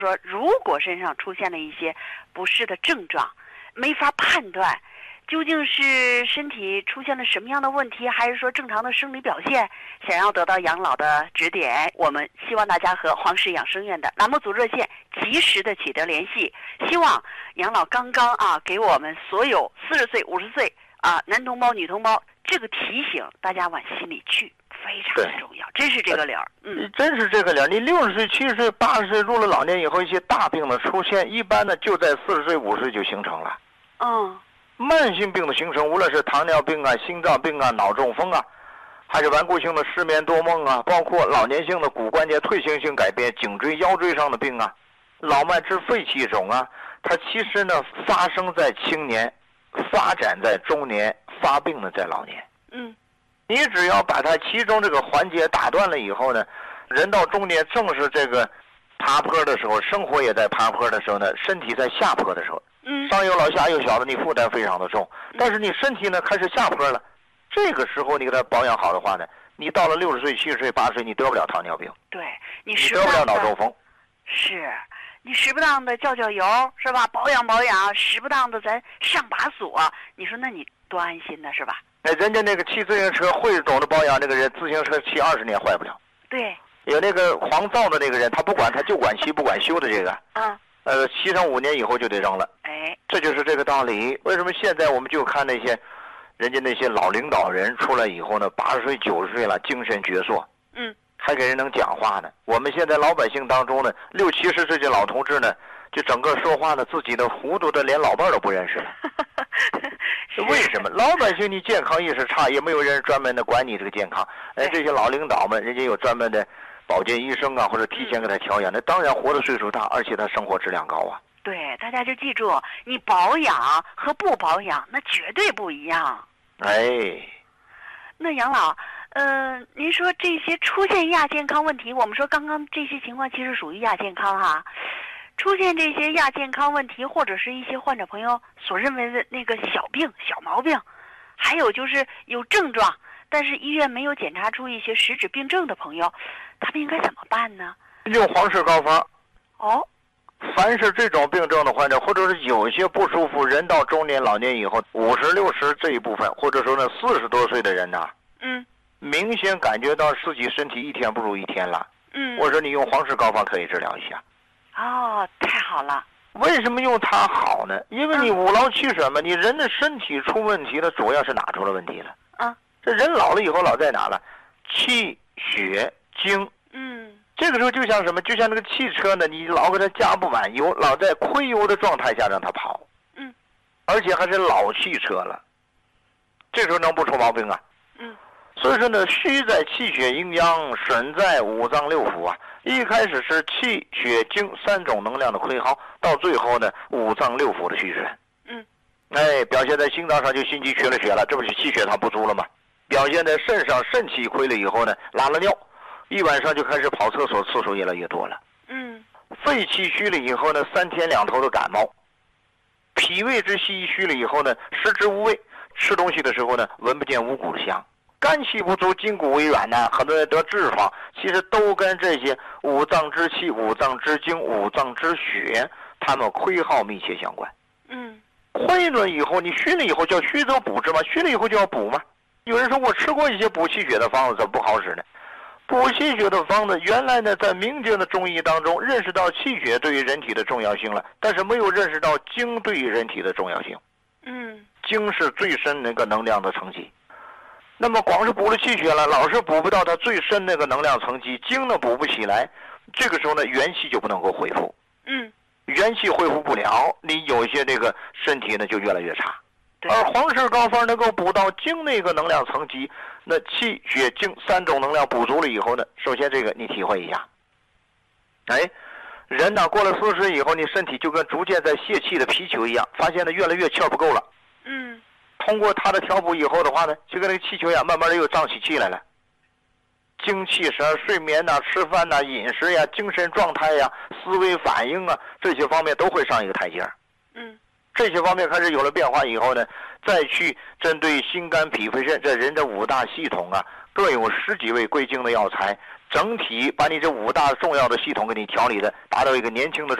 说如果身上出现了一些不适的症状，没法判断究竟是身体出现了什么样的问题，还是说正常的生理表现，想要得到杨老的指点，我们希望大家和黄氏养生院的栏目组热线及时的取得联系。希望杨老刚刚给我们所有40岁50岁男同胞女同胞这个提醒，大家往心里去，非常的重要，真是这个理儿。 真是这个理儿。你60岁、70岁、80岁入了老年以后，一些大病的出现，一般呢就在40岁、50岁就形成了。慢性病的形成，无论是糖尿病啊、心脏病啊、脑中风啊，还是顽固性的失眠多梦啊，包括老年性的骨关节退行性改变、颈椎、腰椎上的病啊，老脉支肺气肿啊，它其实呢发生在青年，发展在中年，发病呢在老年。你只要把它其中这个环节打断了以后呢，人到中年正是这个爬坡的时候，生活也在爬坡的时候呢，身体在下坡的时候。上有老下有小的，你负担非常的重，但是你身体呢开始下坡了，这个时候你给它保养好的话呢，你到了60岁、70岁、80岁，你得不了糖尿病， 对， 你得不了脑中风， 是你适不当的叫油是吧？保养保养，适不当的咱上把锁，你说那你多安心呢是吧？ 人家那个骑自行车会懂得保养，那个人自行车骑20年坏不了。 对， 有那个狂躁的那个人，他不管，他就管骑不管修的这个。骑上5年以后就得扔了。这就是这个道理。为什么现在我们就看那些人家那些老领导人出来以后呢，80岁90岁了，精神矍铄，还给人能讲话呢。我们现在老百姓当中呢，60、70岁这老同志呢，就整个说话呢，自己的糊涂的连老伴都不认识了。为什么？老百姓你健康意识差，也没有人专门的管你这个健康。这些老领导们，人家有专门的保健医生啊，或者提前给他调养，那当然活的岁数大，而且他生活质量高啊。 对，大家就记住，你保养和不保养那绝对不一样。那杨老，您说这些出现亚健康问题，我们说刚刚这些情况其实属于亚健康哈。出现这些亚健康问题，或者是一些患者朋友所认为的那个小病、小毛病，还有就是有症状，但是医院没有检查出一些实质病症的朋友，他们应该怎么办呢？ 用黄氏膏方。凡是这种病症的患者，或者是有一些不舒服，人到中年、老年以后，50、60这一部分，或者说呢40多岁的人呐，明显感觉到自己身体一天不如一天了。我说你用黄氏膏方可以治疗一下。 太好了。 为什么用它好呢？因为你五劳气血嘛，你人的身体出问题了，主要是哪出了问题了？这人老了以后老在哪了？气血精。这个时候就像什么？就像那个汽车呢，你老给它加不满油，老在亏油的状态下让它跑。而且还是老汽车了，这时候能不出毛病啊？所以说呢，虚在气血阴阳，损在五脏六腑啊。一开始是气血精3种能量的亏耗，到最后呢五脏六腑的虚损。表现在心脏上就心肌缺了血了，这不是气血它不足了吗？表现在肾上，肾气亏了以后呢，拉了尿，一晚上就开始跑厕所，次数越来越多了。肺气虚了以后呢，3天2头的感冒。脾胃之气虚了以后呢，食之无味，吃东西的时候呢，闻不见五谷的香。肝气不足，筋骨微软呢，很多人得痔疮，其实都跟这些五脏之气、五脏之精、五脏之血，它们亏耗密切相关。亏了以后，你虚了以后叫虚则补之嘛，虚了以后就要补嘛。有人说我吃过一些补气血的方子，怎么不好使呢？补气血的方子原来呢，在民间的中医当中认识到气血对于人体的重要性了，但是没有认识到精对于人体的重要性。精是最深那个能量的层级。那么光是补了气血了，老是补不到它最深那个能量层级，精呢补不起来，这个时候呢元气就不能够恢复。元气恢复不了，你有一些这个身体呢就越来越差。而黄氏膏方能够补到精那个能量层级，那气血精3种能量补足了以后呢，首先这个你体会一下。人呢过了40岁以后，你身体就跟逐渐在泄气的皮球一样，发现呢越来越气儿不够了。通过它的调补以后的话呢，就跟那个气球一样，慢慢的又胀起气来了。精气神、睡眠呐、吃饭呐、饮食呀、精神状态呀、思维反应啊，这些方面都会上一个台阶。这些方面开始有了变化以后呢，再去针对心肝脾肺肾这人的5大系统啊，各有10几味归经的药材， 整体把你这5大重要的系统给你调理的，达到一个年轻的